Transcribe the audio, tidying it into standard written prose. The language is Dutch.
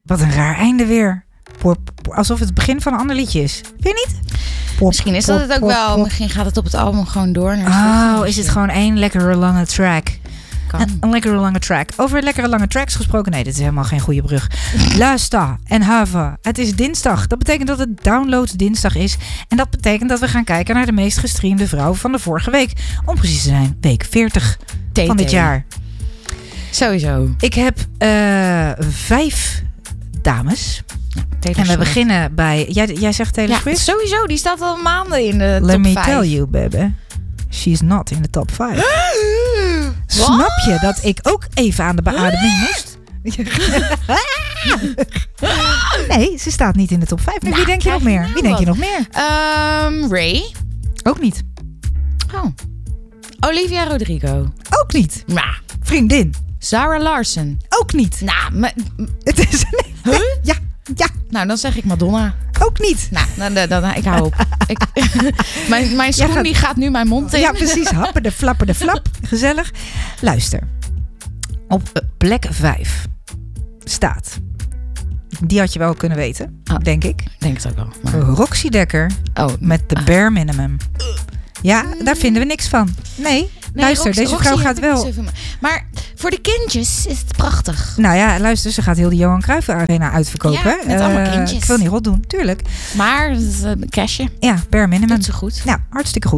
Wat een raar einde weer. Alsof het begin van een ander liedje is. Vind je niet? Misschien is dat het ook wel. Misschien gaat het op het album gewoon door. Is het gewoon één lekkere lange track? Een lekkere lange track. Over lekkere lange tracks gesproken. Nee, dit is helemaal geen goede brug. Luister en Hava. Het is dinsdag. Dat betekent dat het download dinsdag is. En dat betekent dat we gaan kijken naar de meest gestreamde vrouw van de vorige week. Om precies te zijn, week 40 van dit jaar. Sowieso. Ik heb 5 dames. En we beginnen bij... Jij zegt Taylor Swift? Sowieso. Die staat al maanden in de top 5. Let me tell you, baby. She's not in the top 5. Snap je dat ik ook even aan de beademing moest? Nee, ze staat niet in de top 5. Wie denk je nog meer? Wie denk je nog meer? Ray. Ook niet. Oh. Olivia Rodrigo. Ook niet. Nou. Vriendin. Sarah Larson. Ook niet. Nou, het is... Ja. Nou, dan zeg ik Madonna. Ook niet. Nou, dan ik hou op. Mijn schoen die gaat nu mijn mond in. Ja, precies. Happen de flap. Gezellig. Luister. Op plek 5 staat... Die had je wel kunnen weten, denk ik. Denk het ook wel. Maar... Roxy Dekker met de Bare Minimum. Ja, daar vinden we niks van. Nee, luister, deze vrouw gaat wel... Maar voor de kindjes is het prachtig. Nou ja, luister, ze gaat heel de Johan Cruijff Arena uitverkopen. Ja, met allemaal kindjes. Ik wil niet rot doen, tuurlijk. Maar, cashje. Ja, Bare Minimum. Doet ze goed. Nou, hartstikke goed.